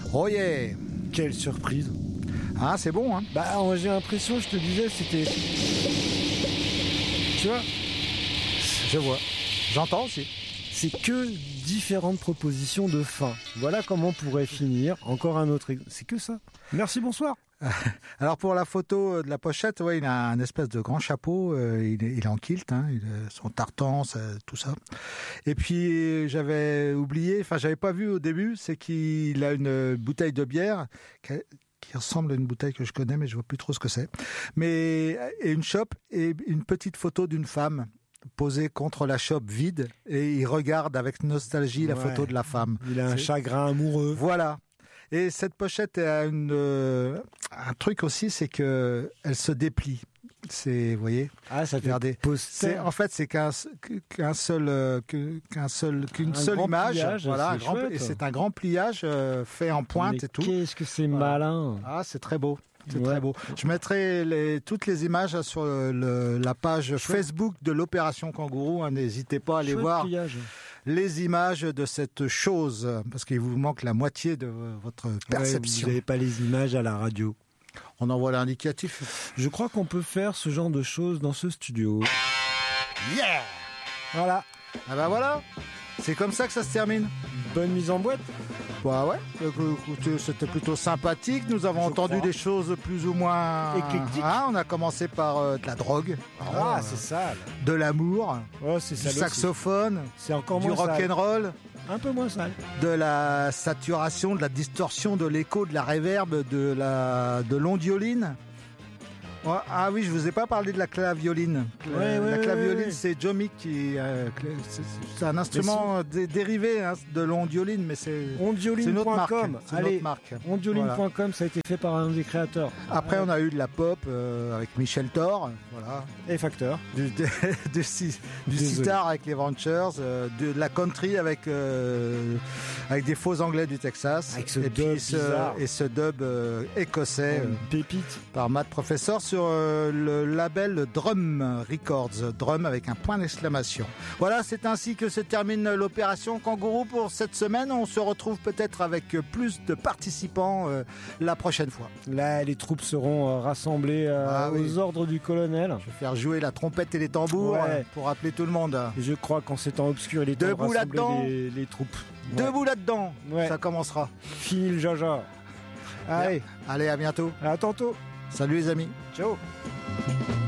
Oh yeah. Quelle surprise. Ah, c'est bon, hein. Bah, j'ai l'impression, je te disais, c'était... Tu vois, Je vois. J'entends aussi. c'est que différentes propositions de fin. Voilà comment on pourrait finir. Encore un autre... C'est que ça. Merci, bonsoir. Alors pour la photo de la pochette, ouais, il a un espèce de grand chapeau, il est en kilt, hein, son tartan, tout ça. Et puis j'avais oublié, enfin j'avais pas vu au début, c'est qu'il a une bouteille de bière qui ressemble à une bouteille que je connais, mais je vois plus trop ce que c'est. Et une chope et une petite photo d'une femme posée contre la chope vide, et il regarde avec nostalgie la photo de la femme. Il a un chagrin amoureux. Voilà. Et cette pochette a un truc aussi, c'est que elle se déplie. C'est, vous voyez. Ah, ça fait Regardez. poster. En fait, c'est qu'une seule image. Pliage, voilà, c'est chouette. et c'est un grand pliage fait en pointe Mais et tout. qu'est-ce que c'est Voilà. malin. Ah, c'est très beau. C'est Ouais. très beau. Je mettrai toutes les images sur la page Facebook de l'Opération Kangourou. Hein. N'hésitez pas à aller Chouette voir pliage. les images de cette chose, parce qu'il vous manque la moitié de votre perception. Vous n'avez pas les images à la radio. On envoie l'indicatif. Je crois qu'on peut faire ce genre de choses dans ce studio. Yeah! Voilà. Ah bah voilà, c'est comme ça que ça se termine. Bonne mise en boîte. Bah ouais, écoutez, c'était plutôt sympathique. Nous avons entendu crois. des choses plus ou moins Éclectiques. Hein, on a commencé par de la drogue, Ah, c'est sale. de l'amour, Oh, c'est du sale aussi. saxophone, C'est encore du moins sale. rock'n'roll, Un peu moins sale. de la saturation, de la distorsion, de l'écho, de la réverb, de l'ondioline. Ouais, ah oui, je vous ai pas parlé de la clavioline. La clavioline, c'est Jomic qui. C'est un instrument dérivé de l'ondioline, mais c'est une autre marque. Ondioline.com. C'est une Allez, autre marque. ondioline.com, Voilà. ça a été fait par un des créateurs. Après, on a eu de la pop avec Michel Thor, voilà. Et Facteur. Du sitar avec les Ventures, de la country avec des faux anglais du Texas. Avec ce et dub puis bizarre. ce dub écossais Une pépite. par Matt Professor sur le label Drum Records, Drum avec un point d'exclamation. Voilà, c'est ainsi que se termine l'opération Kangourou pour cette semaine. On se retrouve peut-être avec plus de participants la prochaine fois. Là, les troupes seront rassemblées aux ordres du colonel. Je vais faire jouer la trompette et les tambours pour rappeler tout le monde. Et je crois qu'en ces temps obscurs, il est temps de Debout rassembler là-dedans. les troupes. Debout là-dedans, Ouais. ça commencera. Fini le jaja. Allez, Allez, à bientôt. à tantôt. Salut les amis. Ciao.